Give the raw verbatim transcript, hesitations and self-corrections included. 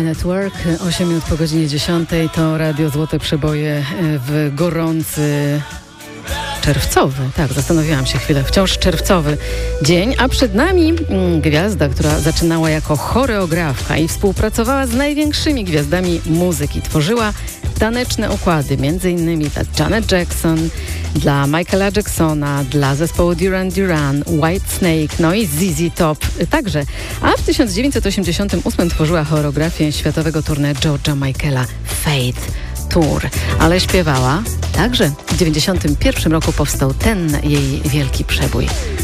My Network, osiem minut po godzinie dziesiątej, to Radio Złote Przeboje w gorący czerwcowy, tak, zastanowiłam się chwilę, wciąż czerwcowy dzień, a przed nami mm, gwiazda, która zaczynała jako choreografka i współpracowała z największymi gwiazdami muzyki. Tworzyła taneczne układy, między innymi dla Janet Jackson, dla Michaela Jacksona, dla zespołu Duran Duran, Whitesnake, no i Z Z Top także. A w tysiąc dziewięćset osiemdziesiątym ósmym tworzyła choreografię światowego tournée George'a Michaela Faith Tour, ale śpiewała także. W dziewięćdziesiątym pierwszym roku powstał ten jej wielki przebój.